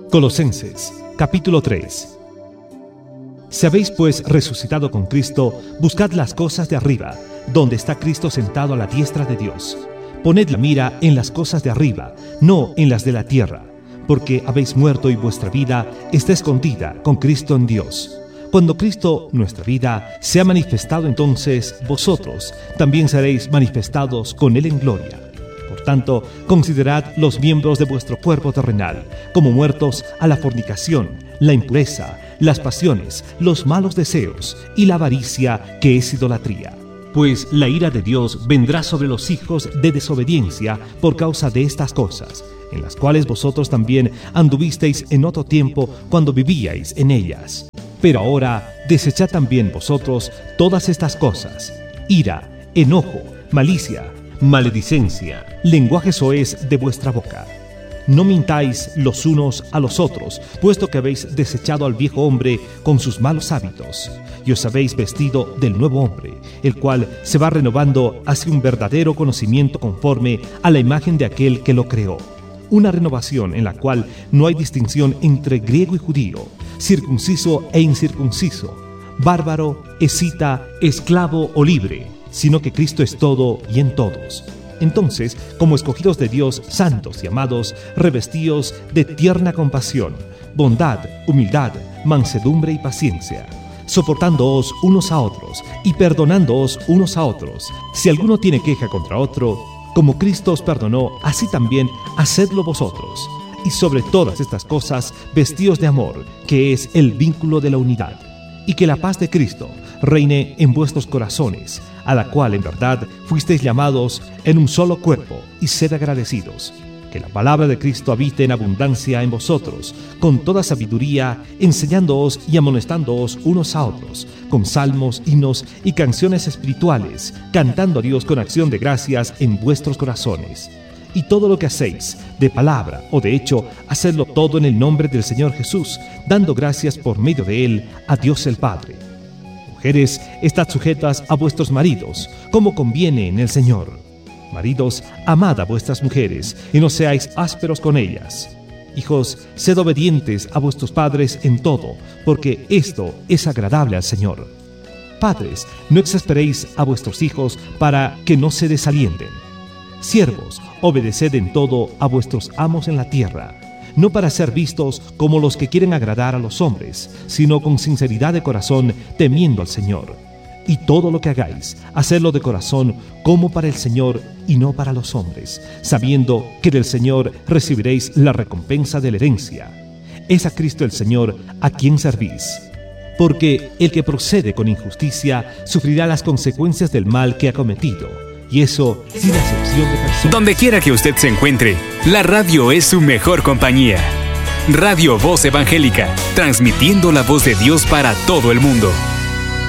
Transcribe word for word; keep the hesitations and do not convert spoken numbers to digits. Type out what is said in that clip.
Colosenses, capítulo tres. Si habéis pues resucitado con Cristo, buscad las cosas de arriba, donde está Cristo sentado a la diestra de Dios. Poned la mira en las cosas de arriba, no en las de la tierra, porque habéis muerto y vuestra vida está escondida con Cristo en Dios. Cuando Cristo, nuestra vida, sea manifestado, entonces vosotros también seréis manifestados con Él en gloria. Por tanto, considerad los miembros de vuestro cuerpo terrenal como muertos a la fornicación, la impureza, las pasiones, los malos deseos y la avaricia, que es idolatría. Pues la ira de Dios vendrá sobre los hijos de desobediencia por causa de estas cosas, en las cuales vosotros también anduvisteis en otro tiempo cuando vivíais en ellas. Pero ahora desechad también vosotros todas estas cosas: ira, enojo, malicia, maledicencia, lenguaje soez de vuestra boca. No mintáis los unos a los otros, puesto que habéis desechado al viejo hombre con sus malos hábitos, y os habéis vestido del nuevo hombre, el cual se va renovando hacia un verdadero conocimiento conforme a la imagen de aquel que lo creó. Una renovación en la cual no hay distinción entre griego y judío, circunciso e incircunciso, bárbaro, escita, esclavo o libre, sino que Cristo es todo y en todos. Entonces, como escogidos de Dios, santos y amados, revestíos de tierna compasión, bondad, humildad, mansedumbre y paciencia, soportándoos unos a otros y perdonándoos unos a otros. Si alguno tiene queja contra otro, como Cristo os perdonó, así también hacedlo vosotros. Y sobre todas estas cosas, vestíos de amor, que es el vínculo de la unidad. Y que la paz de Cristo reine en vuestros corazones, a la cual en verdad fuisteis llamados en un solo cuerpo, y sed agradecidos. Que la palabra de Cristo habite en abundancia en vosotros, con toda sabiduría, enseñándoos y amonestándoos unos a otros, con salmos, himnos y canciones espirituales, cantando a Dios con acción de gracias en vuestros corazones. Y todo lo que hacéis, de palabra o de hecho, hacedlo todo en el nombre del Señor Jesús, dando gracias por medio de Él a Dios el Padre. Mujeres, estad sujetas a vuestros maridos, como conviene en el Señor. Maridos, amad a vuestras mujeres, y no seáis ásperos con ellas. Hijos, sed obedientes a vuestros padres en todo, porque esto es agradable al Señor. Padres, no exasperéis a vuestros hijos para que no se desalienten. Siervos, obedeced en todo a vuestros amos en la tierra, no para ser vistos como los que quieren agradar a los hombres, sino con sinceridad de corazón, temiendo al Señor. Y todo lo que hagáis, hacedlo de corazón como para el Señor y no para los hombres, sabiendo que del Señor recibiréis la recompensa de la herencia. Es a Cristo el Señor a quien servís. Porque el que procede con injusticia sufrirá las consecuencias del mal que ha cometido, y eso sin acepción de personas. Donde quiera que usted se encuentre, la radio es su mejor compañía. Radio Voz Evangélica, transmitiendo la voz de Dios para todo el mundo.